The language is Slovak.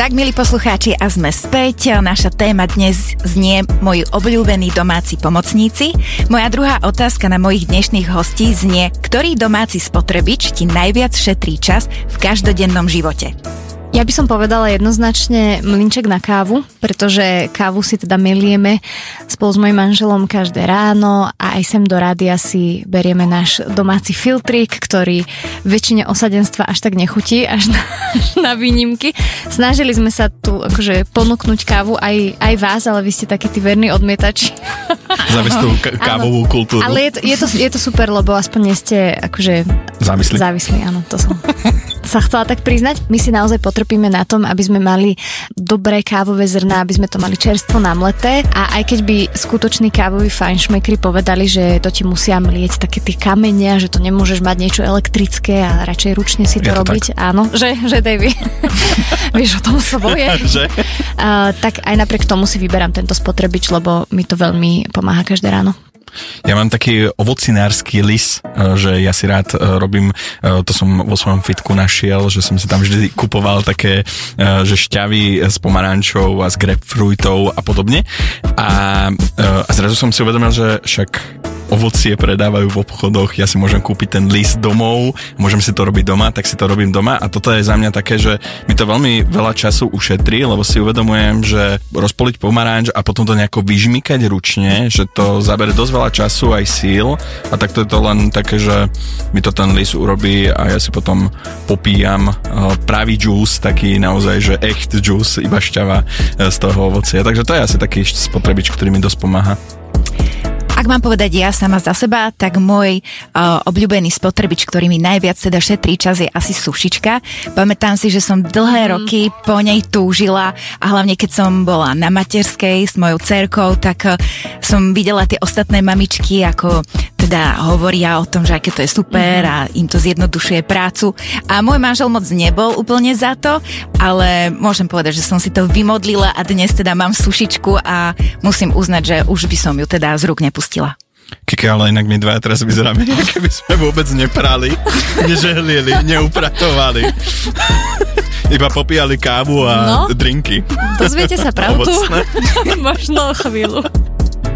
Tak, milí poslucháči, a sme späť. Naša téma dnes znie moji obľúbení domáci pomocníci. Moja druhá otázka na mojich dnešných hostí znie, ktorý domáci spotrebič ti najviac šetrí čas v každodennom živote? Ja by som povedala jednoznačne mlynček na kávu, pretože kávu si teda melieme spolu s mojím manželom každé ráno a aj sem do rádia si berieme náš domáci filtrík, ktorý väčšine osadenstva až tak nechutí, až na výnimky. Snažili sme sa tu akože ponúknuť kávu aj vás, ale vy ste takí tí verní odmietači. Zaviesť tú kávovú kultúru. Ale je to super, lebo aspoň nie ste akože závislí, áno, to som sa chcela tak priznať. My si naozaj potrpíme na tom, aby sme mali dobré kávové zrná, aby sme to mali čerstvo namleté, a aj keď by skutoční kávoví fajnšmekri povedali, že to ti musia mlieť také tie kamene, že to nemôžeš mať niečo elektrické a radšej ručne si to robiť. Tak? Áno, že Davy. Vieš, o tom sa boje. Tak aj napriek tomu si vyberám tento spotrebič, lebo mi to veľmi pomáha každé ráno. Ja mám taký ovocinársky lis, že ja si rád robím, to som vo svojom fitku našiel, že som si tam vždy kupoval také, že šťavy s pomarančou a s grapefruitou a podobne. A zrazu som si uvedomil, že však ovocie predávajú v obchodoch, ja si môžem kúpiť ten list domov, môžem si to robiť doma, tak si to robím doma, a toto je za mňa také, že mi to veľmi veľa času ušetrí, lebo si uvedomujem, že rozpoliť pomaranč a potom to nejako vyžmykať ručne, že to zabere dosť veľa času aj síl, a takto je to len také, že mi to ten list urobí a ja si potom popíjam pravý džús, taký naozaj, že echt džús, iba šťava z toho ovocia. Takže to je asi taký spotrebič, ktorý mi dosť pomáha. Ak mám povedať ja sama za seba, tak môj obľúbený spotrebič, ktorý mi najviac teda šetrí čas, je asi sušička. Pamätám si, že som dlhé roky po nej túžila, a hlavne keď som bola na materskej s mojou dcerkou, tak som videla tie ostatné mamičky, ako teda hovoria o tom, že aké to je super a im to zjednodušuje prácu. A môj manžel moc nebol úplne za to, ale môžem povedať, že som si to vymodlila a dnes teda mám sušičku a musím uznať, že už by som ju teda z rúk nepustila. Kiki, ale inak my dvaja teraz vyzeráme, keby sme vôbec neprali, nežehlieli, neupratovali. Iba popíjali kávu a drinky. Dozviete sa pravdu? Možno o chvíľu.